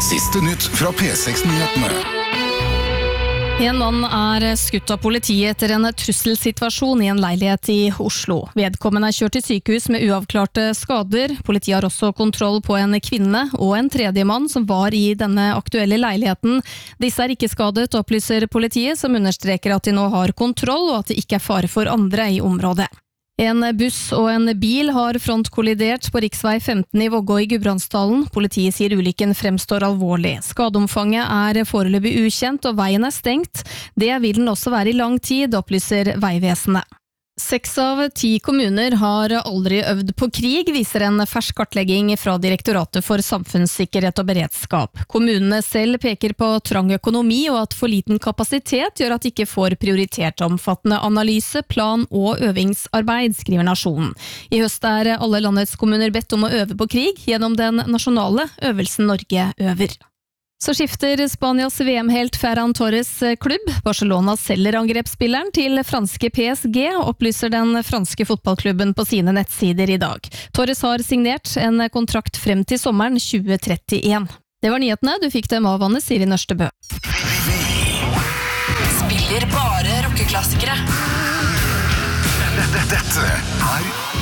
Siste nytt fra P6-nyhetene. En mann skutt av politiet etter en trusselsituasjon i en leilighet i Oslo. Vedkommende kjørt til sykehus med uavklarte skader. Politiet har også kontroll på en kvinne og en tredje mann som var i denne aktuelle leiligheten. Disse ikke skadet, opplyser politiet, som understreker at de nå har kontroll og at det ikke fare for andre i området. En buss og en bil har frontkollidert på riksvei 15 i Vågå i Gudbrandsdalen. Politiet sier ulykken fremstår alvorlig. Skadeomfanget foreløpig ukjent og veien stengt. Det vil den også være i lang tid, opplyser Veivesenet. 6 av 10 kommuner har aldri øvd på krig, viser en fersk kartlegging fra Direktoratet for samfunnssikkerhet og beredskap. Kommunene selv peker på trang økonomi og at for liten kapasitet gjør at de ikke får prioritert omfattende analyse, plan og øvingsarbeid, skriver Nasjonen. I høst alle landets kommuner bedt om å øve på krig gjennom den nasjonale øvelsen Norge øver. Så skifter Spanias VM-helt Ferran Torres klubb. Barcelona selger angrepsspilleren til franske PSG, opplyser den franske fotballklubben på sine nettsider i dag. Torres har signert en kontrakt frem til sommeren 2031. Det var nyhetene, du fikk dem av Anne Siri Nørstebø. Spiller bare rockeklassikere. Dette